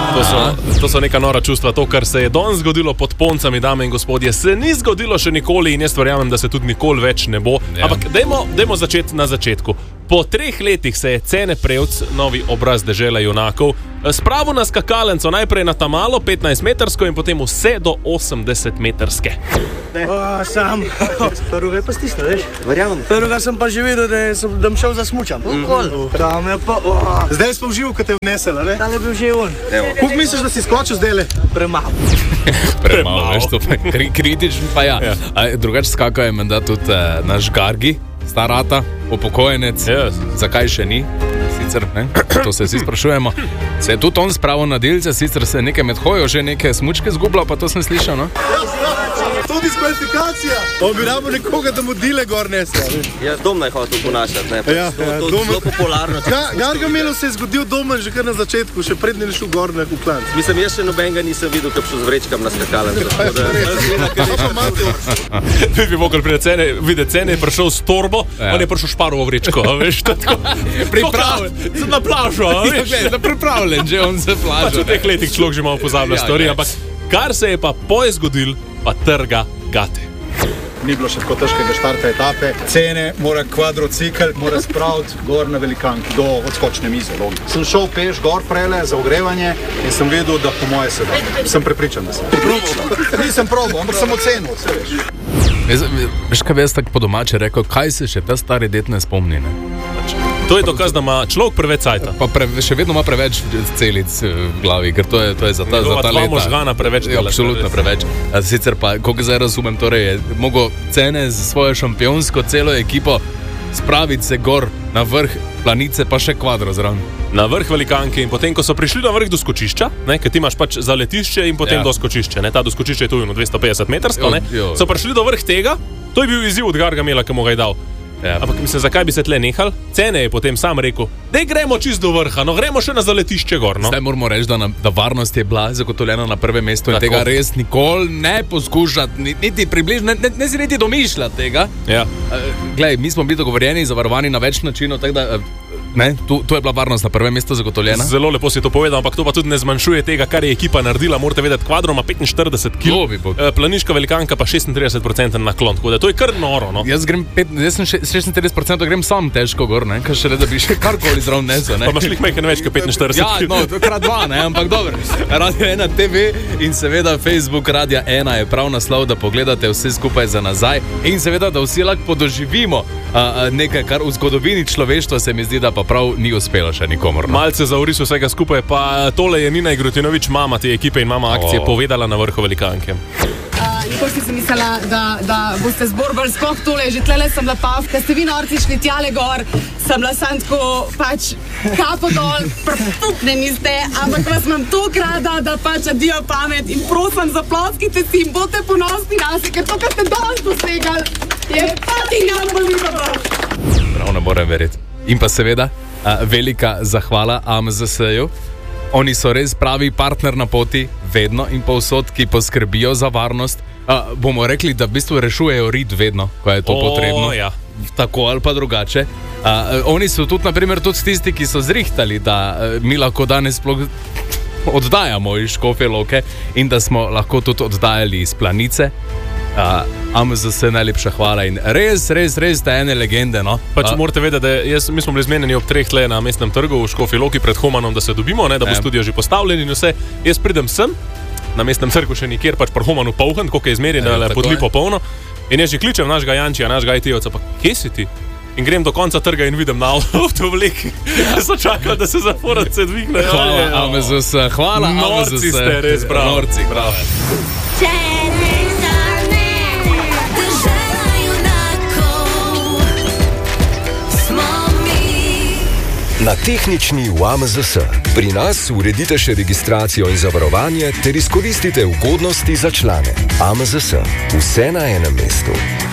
To so neka nora čustva. To, kar se je danes zgodilo pod Poncami, dame in gospodje, se ni zgodilo še nikoli in jaz verjamem, da se tudi nikoli več ne bo. Ampak dajmo začeti na začetku. Po 3 letih se je Cene Prevc, novi obraz dežela junakov, spravil na skakalenco, najprej na tamalo 15-metrsko in potem vse do 80-metrske. Sam, prvega pa stisne, veš? Verjamem. Prvega sem pa že videl, da šel zasmučam. Tam je pa... Zdaj smo uživo, ko te vnesela, ne? Tam je bil že on. Kako misliš, da si skočil zdajle? Premalo. Premalo, veš, to pa je kritičen, pa ja. Drugače skakal je menda tudi naš Gargi, starata, upokojenec. Zakaj še ni? Sicer, ne? To se vsi sprašujemo. Se je tudi on spravil na delce, sicer se nekaj med hojo že neke smučke zgubljal, pa to sem slišal, no? To je diskvalifikacija. On bi rabo nekoga, da mu dile gor nese. Ja, Domna je hotel ponašati, ne? To je zelo popularno. Gargamelu se je zgodil Domen že kar na začetku, še prednji ni šel gor na klanc. Mislim, jaz še nobenega nisem videl, kak šel z vrečkam na skakalenco. Ti bi mogel videti Cene, je prišel s torbo, on je prišel šparovo vrečko, veš, tako pripravljen. Na plažo, veš. Pripravljen, že on se plaža. Pač v teh letih človek že malo pozablja stvari, ampak kar se je pa poje zgodil, pa trga gate. Ni bilo še tako težkega štarta etape. Cene mora kvadrocikl, mora spraviti gor na velikanki do odskočne mize. Sem šel peš gor prele za ogrevanje in sem videl, da po moje se da. Sem prepričan, da se da. Nisem probal, ampak sem ocenil, vse veš. Veš, kaj bi jaz tako po domače rekel, kaj se še ta stari det ne spomni, ne? To je dokaz, da ima človek preveč cajta. Pa še vedno ima preveč celic v glavi, ker to je za ta leta. Dva možgana preveč dela. Absolutno preveč. Sicer pa, koliko zdaj razumem, torej je mogel Cene z svojo šampionsko celo ekipo spraviti se gor na vrh planice, pa še kvadro zraven. Na vrh velikanke in potem, ko so prišli na vrh do skočišča, ker ti imaš pač zaletišče in potem do skočišče, ta do skočišče je tu 250-metrsko, so prišli do vrh tega, to je bil izziv od Gargamela, ki mu ga je dal. Ampak mislim, zakaj bi se tle nehal? Cene je potem sam rekel, dej gremo čist do vrha, no gremo še na zaletišče gor, no. Zdaj moramo reči, da varnost je bila zagotovljena na prvem mestu in tega res nikoli ne poskušati, niti približno, ne si niti domišljati tega. Glej, mi smo bili dogovorjeni, zavarovani na več načinov, tako da... Ne, tu je bila varnost na prvem mestu zagotovljena. Zelo lepo si to povedal, ampak to pa tudi ne zmanjšuje tega, kar je ekipa naredila. Morate vedeti, kvadro ima 45 kg, planiška velikanka pa 36% naklon, tako da to je kar noro, no. Jaz sem 36% grem sam težko gor, ne, kar še da bi še karkoli zraven nesel, ne. Pa imaš lih majhen več kot 45 kg. Ja, no, krat 2, ne, ampak dobro. Radio 1 TV in seveda Facebook Radia 1 je prav naslov, da pogledate vse skupaj za nazaj in seveda, da vsi lahko podoživimo nekaj, kar v zgodovini človeštva se mi zdi, da pa prav ni uspelo še nikomor. No? Malce za oris vsega skupaj, pa tole je Nina Igrutinović, mama te ekipe in mama akcije, povedala na vrhu velikanke. Nikoli si mislila, da boste zborbali skoh tole, že tlele sem bila pav, kad ste vi norci šli tjale gor, sem bila sam tako pač kapo dol, prepukneni ste, ampak vas imam toliko rada, da pač adijo pamet in prosim, zaploskite si in bote ponosni nase, ker to, kar ste danes dosegali, je fucking unbelievable. Prav ne morem verjeti. In pa seveda, velika zahvala AMZS-ju. Oni so res pravi partner na poti, vedno in povsod, ki poskrbijo za varnost. Bomo rekli, da v bistvu rešujejo rit vedno, ko je to potrebno. Ja. Tako ali pa drugače. Oni so tudi, naprimer, tudi tisti, ki so zrihtali, da mi lahko danes sploh oddajamo iz Škofje Loke in da smo lahko tudi oddajali iz Planice. AMZS najlepša hvala in res te ene legende, no. Pač morate vedeti, da mi smo bili zmenjeni ob 3 tle na mestnem trgu v Škofji Loki pred Homanom, da se dobimo, ne, da bo studio že postavljen in vse. Jaz pridem sem, na mestnem trgu še nikjer, pač pri Homanu polhen, koliko je izmerjen, pod lipo polno. In jaz že kličem našega Jančija, našega IT-ovca, pa kje si ti? In grem do konca trga in vidim na avtovleki. So čakali, da se zaporadce dvigne. Hvala, AMZS, hvala, AMZS. Norci ste, res bravo. Norci, bravo. Na tehnični v AMZS. Pri nas uredite še registracijo in zavarovanje ter izkoristite ugodnosti za člane. AMZS. Vse na enem mestu.